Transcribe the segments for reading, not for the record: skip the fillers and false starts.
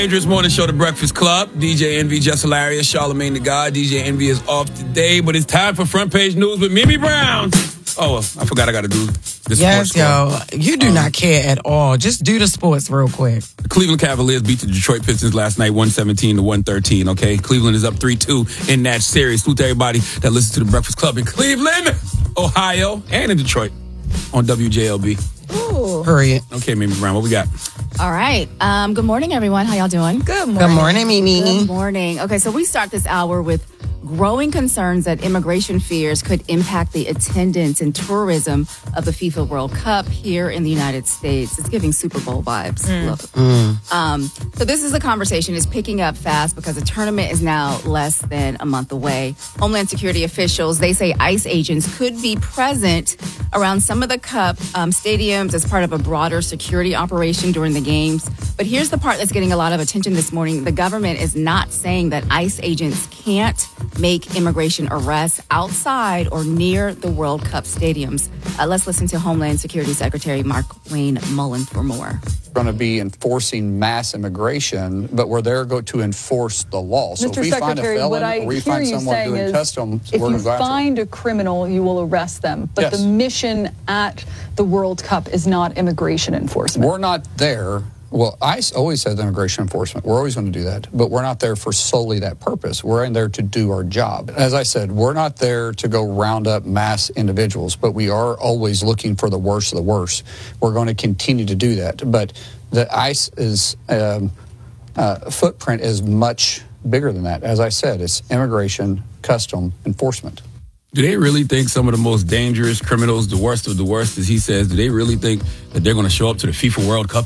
Dangerous Morning Show, The Breakfast Club. DJ Envy, Just Hilarious, Charlamagne the God. DJ Envy is off today, but it's time for Front Page News with Mimi Brown. Oh, I forgot I got to do this. Yes, yo. You do not care at all. Just do the sports real quick. The Cleveland Cavaliers beat the Detroit Pistons last night, 117-113, okay? Cleveland is up 3-2 in that series. Salute to everybody that listens to The Breakfast Club in Cleveland, Ohio, and in Detroit on WJLB. Ooh. Period. Okay, Mimi Brown, what we got? All right. Good morning, everyone. How y'all doing? Good morning, Mimi. Good morning. Okay, so we start this hour with growing concerns that immigration fears could impact the attendance and tourism of the FIFA World Cup here in the United States. It's giving Super Bowl vibes. So this is a conversation is picking up fast because the tournament is now less than a month away. Homeland Security officials, they say ICE agents could be present around some of the Cup stadiums as part of a broader security operation during the games. But here's the part that's getting a lot of attention this morning. The government is not saying that ICE agents can't make immigration arrests outside or near the World Cup stadiums. Let's listen to Homeland Security Secretary Mark Wayne Mullen for more. Going to be enforcing mass immigration, but we're there to enforce the law. So Mr. if we find a felon or we find someone doing customs, if we're you going to go after find a criminal, you will arrest them. But Yes. the mission at the World Cup is not immigration enforcement. We're not there. Well, ICE always says immigration enforcement. We're always going to do that. But we're not there for solely that purpose. We're in there to do our job. As I said, we're not there to go round up mass individuals, but we are always looking for the worst of the worst. We're going to continue to do that. But the ICE's footprint is much bigger than that. As I said, it's immigration, custom, enforcement. Do they really think some of the most dangerous criminals, the worst of the worst, as he says, do they really think that they're going to show up to the FIFA World Cup?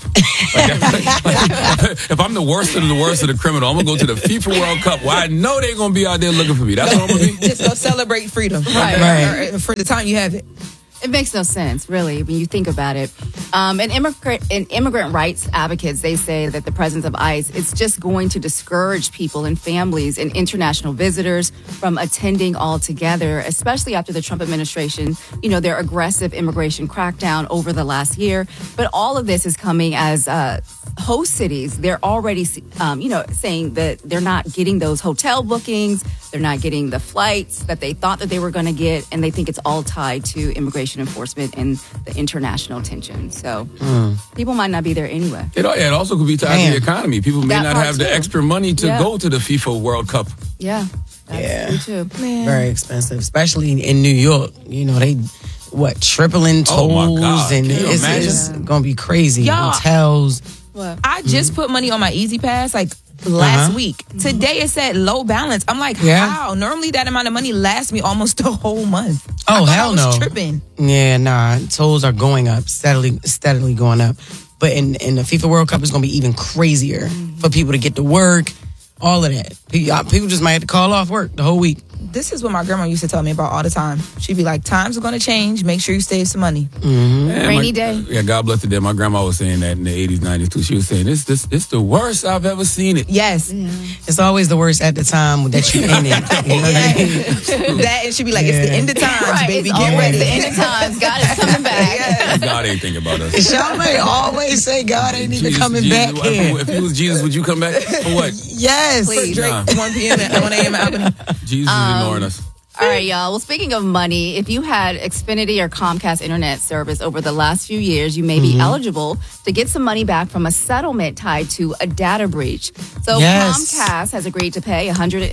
If I'm the worst of the criminal, I'm going to go to the FIFA World Cup. Well, I know they're going to be out there looking for me. That's what I'm going to be. Just go celebrate freedom. Right. For the time you have it. It makes no sense, really, when you think about it. And immigrant rights advocates, they say that the presence of ICE, it's just going to discourage people and families and international visitors from attending altogether, especially after the Trump administration, their aggressive immigration crackdown over the last year. But all of this is coming as host cities. They're already, saying that they're not getting those hotel bookings. They're not getting the flights that they thought that they were going to get. And they think it's all tied to immigration enforcement and the international tension. So people might not be there anyway. It also could be tied to the economy. People may not have the extra money to go to the FIFA World Cup. Yeah. That's true too. Man. Very expensive, especially in New York. They tripling tolls, Oh my God. and it's just gonna be crazy. Y'all, Hotels. What? I just put money on my Easy Pass last week. Today it said low balance. I'm like, how? Normally that amount of money lasts me almost a whole month. Oh, hell I was no. Tripping. Yeah, nah. Tolls are going up, steadily going up. But in the FIFA World Cup, it's going to be even crazier for people to get to work, all of that. People just might have to call off work the whole week. This is what my grandma used to tell me about all the time. She'd be like, times are going to change. Make sure you save some money. Yeah, Rainy day. Yeah, God bless the dead. My grandma was saying that in the 80s, 90s too. She was saying, it's the worst I've ever seen it. Yes. It's always the worst at the time that you're in it. You know what I mean? That, it should be like, it's the end of times, Right, baby. it's Get always ready. the end of times. God is coming back. God ain't thinking about us. Charlamagne always say God ain't even coming back here. If you was Jesus, would you come back? For what? Yes. Please. Drake, Nah. 1 p.m. at 1 a.m. at Albany. Jesus is ignoring us. All right, y'all. Well, speaking of money, if you had Xfinity or Comcast internet service over the last few years, you may be eligible to get some money back from a settlement tied to a data breach. So Comcast has agreed to pay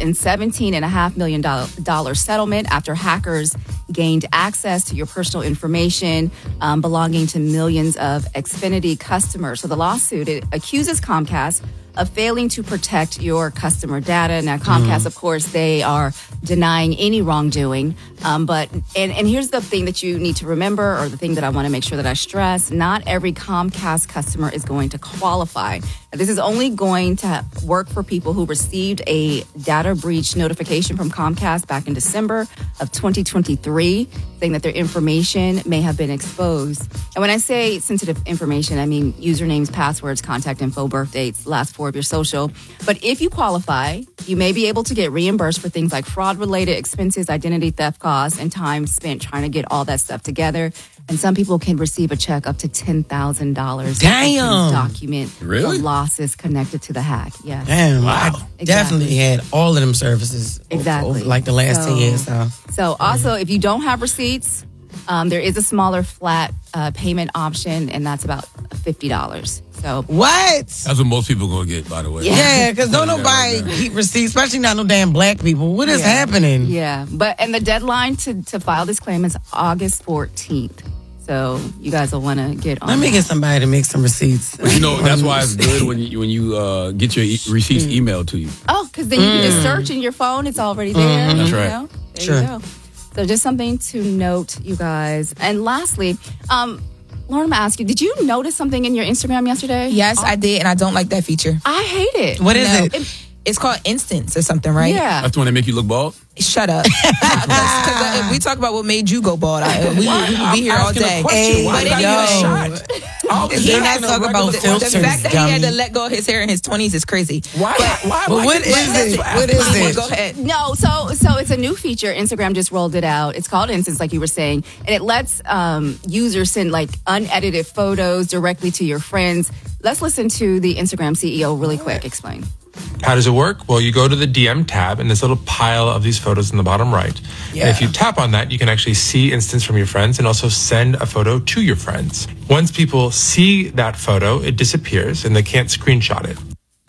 $117.5 million settlement after hackers gained access to your personal information belonging to millions of Xfinity customers. So the lawsuit, it accuses Comcast of failing to protect your customer data. Now, Comcast, of course, they are denying any wrongdoing. But here's the thing that you need to remember, or the thing that I want to make sure that I stress: not every Comcast customer is going to qualify. Now, this is only going to work for people who received a data breach notification from Comcast back in December of 2023, saying that their information may have been exposed. And when I say sensitive information, I mean usernames, passwords, contact info, birth dates, last four of your social. But if you qualify, you may be able to get reimbursed for things like fraud-related expenses, identity theft costs, and time spent trying to get all that stuff together. And some people can receive a check up to $10,000. Damn. To document Really? the losses connected to the hack. Yes. Damn, Wow. I definitely had all of them services over like the last 10 years. So also, if you don't have receipts, there is a smaller flat payment option, and that's about $50. So what? That's what most people gonna get, by the way. Yeah, because don't nobody keep receipts, especially not no damn black people. What is happening? Yeah, and the deadline to file this claim is August 14th. So you guys will want to get on. Let me get somebody to make some receipts. But that's why it's good when you get your receipts emailed to you. Oh, because then you can just search in your phone. It's already there. That's right. There you go. So just something to note, you guys. And lastly, Lauren, I'm going to ask you, did you notice something in your Instagram yesterday? Yes, I did, and I don't like that feature. I hate it. What is it? It's called Instance or something, right? Yeah. That's the one that make you look bald? Shut up. Because if we talk about what made you go bald, we could be here all day. Hey, But yo. They're not talking about filters, the fact that he had to dummy. let go of his hair in his 20s is crazy. Why? But what is it? What is it? Go ahead. No, so it's a new feature. Instagram just rolled it out. It's called Instance, like you were saying, and it lets users send like unedited photos directly to your friends. Let's listen to the Instagram CEO really quick explain. How does it work? Well, you go to the DM tab and this little pile of these photos in the bottom right. Yeah. And if you tap on that, you can actually see Instance from your friends and also send a photo to your friends. Once people see that photo, it disappears and they can't screenshot it.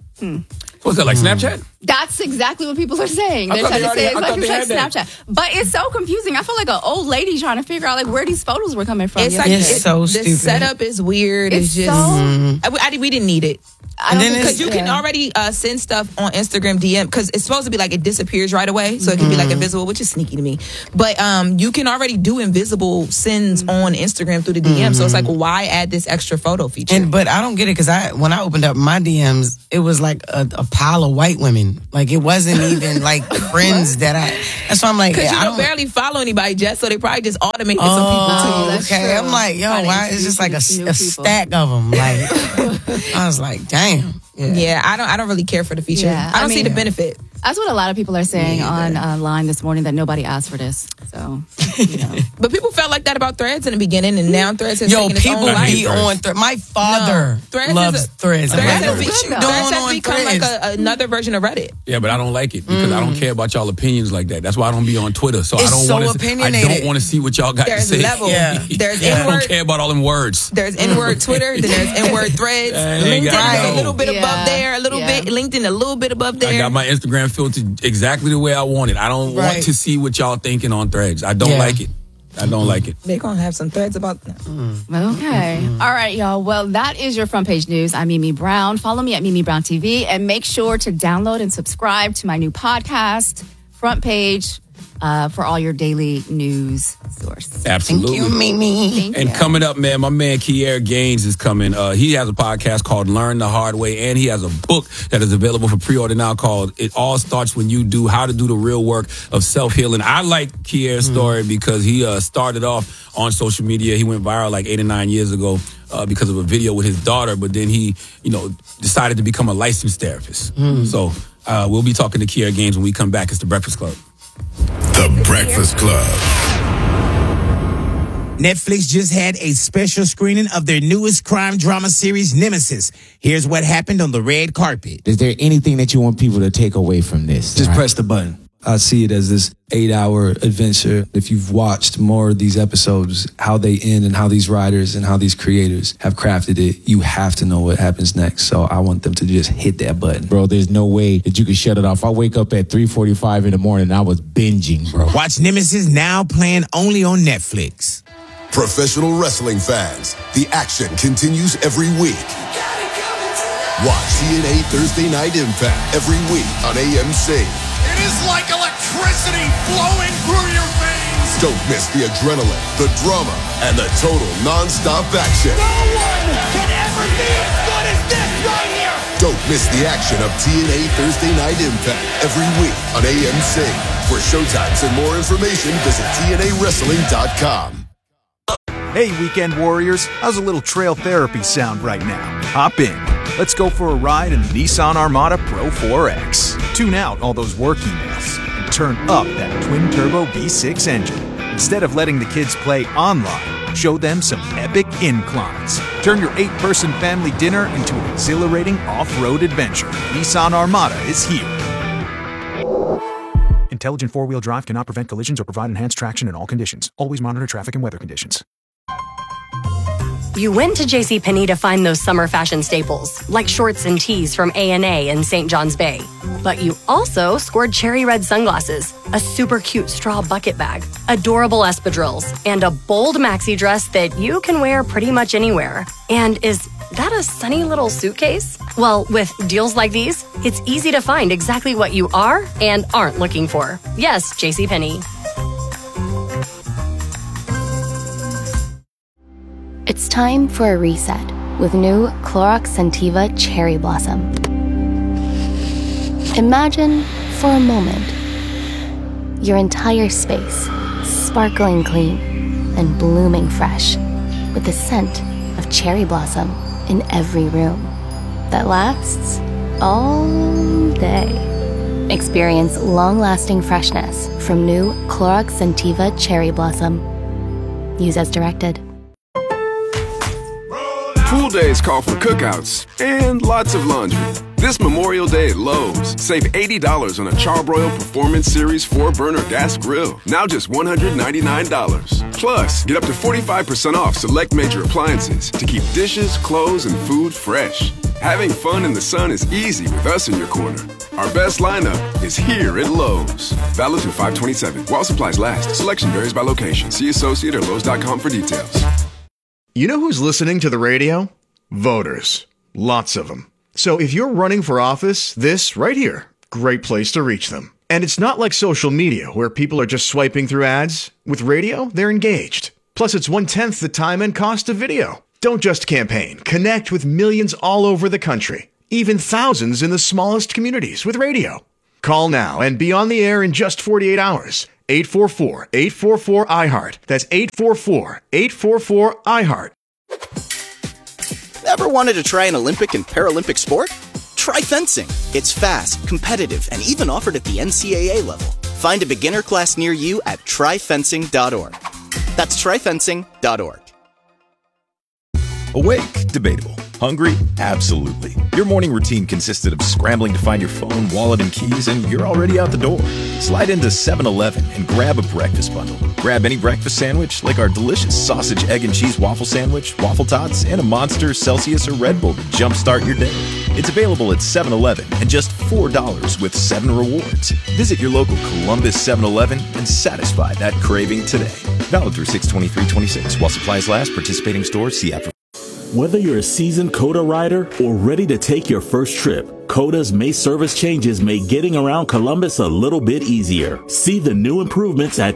What's that, like Snapchat? That's exactly what people are saying. I They're thought trying they to say it's already- I like thought they had Snapchat. But it's so confusing. I feel like an old lady trying to figure out like where these photos were coming from. It's like It's so the stupid. setup is weird. It's It's just so- we didn't need it. I don't then think Because you can already send stuff on Instagram DM because it's supposed to be like it disappears right away, so it can be like invisible, which is sneaky to me. But you can already do invisible sends on Instagram through the DM, so it's like why add this extra photo feature? But I don't get it because when I opened up my DMs, it was like a pile of white women. Like it wasn't even like friends that I. That's why I'm like, Because you I don't don't barely follow anybody, Jess, so they probably just automated some people too. Oh, that's okay. true. I'm like, yo, Trying to why is just like a introduce new people. stack of them? Like, I was like, damn. Yeah, I don't really care for the feature. Yeah, I don't I see mean- the benefit. That's what a lot of people are saying online this morning, that nobody asked for this. So, you know. But people felt like that about Threads in the beginning, and now Threads has Yo, taken its people own life. be on Threads. My father Threads loves is a- Threads. I'm Threads like, has, what be- you doing Threads has on become Threads? like another version of Reddit. Yeah, but I don't like it because I don't care about y'all opinions like that. That's why I don't be on Twitter. So It's I don't so want to. I opinionated. don't want to see what y'all got There's to say. level. Yeah. There's I N-word. don't care about all them words. There's N-word Twitter, then there's N-word Threads. ain't LinkedIn got is no- a little bit Yeah. above there, a little Yeah. bit. LinkedIn a little bit above there. I got my Instagram filtered exactly the way I want it. I don't Right. want to see what y'all thinking on Threads. I don't Yeah. like it. I don't like it. They're going to have some threads about that. Okay. All right, y'all. Well, that is your front page news. I'm Mimi Brown. Follow me at Mimi Brown TV and make sure to download and subscribe to my new podcast, Front Page, for all your daily news source. Absolutely. Thank you, Mimi. Thank And you. coming up, man, my man Kier Gaines is coming. He has a podcast called Learn the Hard Way, and he has a book that is available for pre-order now called It All Starts When You Do, How to Do the Real Work of Self-Healing. I like Kier's story because he started off on social media. He went viral like 8 or 9 years ago because of a video with his daughter, but then he, decided to become a licensed therapist. So we'll be talking to Kier Gaines when we come back. It's The Breakfast Club. The Breakfast Club. Netflix just had a special screening of their newest crime drama series, Nemesis. Here's what happened on the red carpet. Is there anything that you want people to take away from this? Just press the button. I see it as this 8-hour adventure. If you've watched more of these episodes, how they end and how these writers and how these creators have crafted it, you have to know what happens next. So I want them to just hit that button. Bro, there's no way that you can shut it off. I wake up at 3:45 in the morning and I was binging, bro. Watch Nemesis now playing only on Netflix. Professional wrestling fans, the action continues every week. Watch TNA Thursday Night Impact every week on AMC. It is like electricity flowing through your veins. Don't miss the adrenaline, the drama, and the total non-stop action. No one can ever be as good as this right here. Don't miss the action of TNA Thursday Night Impact every week on AMC. For showtimes and more information, visit TNAWrestling.com. Hey, Weekend Warriors, how's a little trail therapy sound right now? Hop in. Let's go for a ride in the Nissan Armada Pro 4X. Tune out all those work emails and turn up that twin-turbo V6 engine. Instead of letting the kids play online, Show them some epic inclines. Turn your 8-person family dinner into an exhilarating off-road adventure. Nissan Armada is here. Intelligent four-wheel drive cannot prevent collisions or provide enhanced traction in all conditions. Always monitor traffic and weather conditions. You went to JCPenney to find those summer fashion staples, like shorts and tees from A&A in St. John's Bay. But you also scored cherry red sunglasses, a super cute straw bucket bag, adorable espadrilles, and a bold maxi dress that you can wear pretty much anywhere. And is that a sunny little suitcase? Well, with deals like these, it's easy to find exactly what you are and aren't looking for. Yes, JCPenney. It's time for a reset with new Clorox Scentiva Cherry Blossom. Imagine, for a moment, your entire space sparkling clean and blooming fresh with the scent of cherry blossom in every room that lasts all day. Experience long-lasting freshness from new Clorox Scentiva Cherry Blossom. Use as directed. Pool days call for cookouts and lots of laundry. This Memorial Day at Lowe's, save $80 on a Charbroil Performance Series 4-burner gas grill. Now just $199. Plus, get up to 45% off select major appliances to keep dishes, clothes, and food fresh. Having fun in the sun is easy with us in your corner. Our best lineup is here at Lowe's. Valid through 5/27. While supplies last. Selection varies by location. See associate or Lowe's.com for details. You know who's listening to the radio? Voters. Lots of them. So if you're running for office, this right here, great place to reach them. And it's not like social media where people are just swiping through ads. With radio, they're engaged. Plus, it's 1/10 the time and cost of video. Don't just campaign. Connect with millions all over the country, even thousands in the smallest communities with radio. Call now and be on the air in just 48 hours. 844-844-IHEART. That's 844-844-IHEART. Ever wanted to try an Olympic and Paralympic sport? Try fencing. It's fast, competitive, and even offered at the NCAA level. Find a beginner class near you at tryfencing.org. That's tryfencing.org. Awake? Debatable. Hungry? Absolutely. Your morning routine consisted of scrambling to find your phone, wallet, and keys, and you're already out the door. Slide into 7-Eleven and grab a breakfast bundle. Grab any breakfast sandwich, like our delicious sausage, egg, and cheese waffle sandwich, waffle tots, and a Monster, Celsius, or Red Bull to jumpstart your day. It's available at 7-Eleven and just $4 with 7 rewards. Visit your local Columbus 7-Eleven and satisfy that craving today. Valid through 6/23/26. While supplies last, participating stores see app. Whether you're a seasoned COTA rider or ready to take your first trip, COTA's May service changes make getting around Columbus a little bit easier. See the new improvements at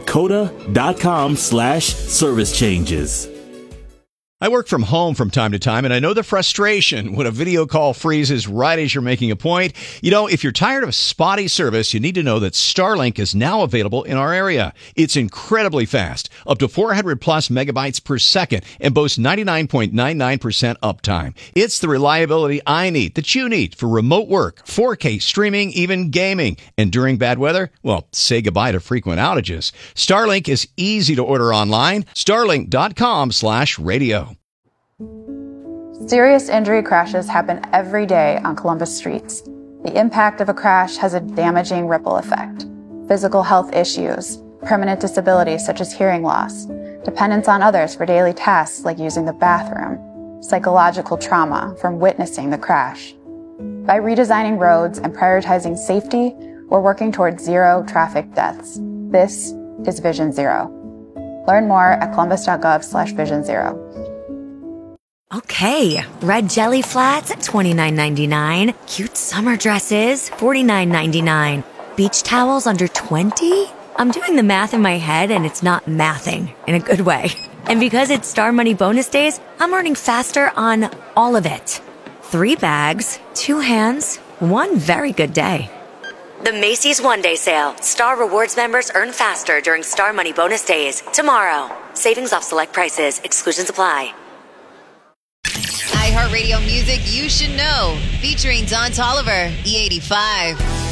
COTA.com/service changes. I work from home from time to time, and I know the frustration when a video call freezes right as you're making a point. You know, if you're tired of spotty service, you need to know that Starlink is now available in our area. It's incredibly fast, up to 400 plus megabytes per second, and boasts 99.99% uptime. It's the reliability I need, that you need, for remote work, 4K streaming, even gaming. And during bad weather, well, say goodbye to frequent outages. Starlink is easy to order online. Starlink.com/radio. Serious injury crashes happen every day on Columbus streets. The impact of a crash has a damaging ripple effect. Physical health issues, permanent disabilities such as hearing loss, dependence on others for daily tasks like using the bathroom, psychological trauma from witnessing the crash. By redesigning roads and prioritizing safety, we're working towards zero traffic deaths. This is Vision Zero. Learn more at columbus.gov/Vision Zero. Okay, red jelly flats at $29.99. Cute summer dresses, $49.99. Beach towels under $20? I'm doing the math in my head and it's not mathing in a good way. And because it's Star Money bonus days, I'm earning faster on all of it. 3 bags, 2 hands, 1 very good day. The Macy's One Day Sale. Star Rewards members earn faster during Star Money bonus days. Tomorrow. Savings off select prices. Exclusions apply. iHeartRadio music you should know. Featuring Don Toliver, E85.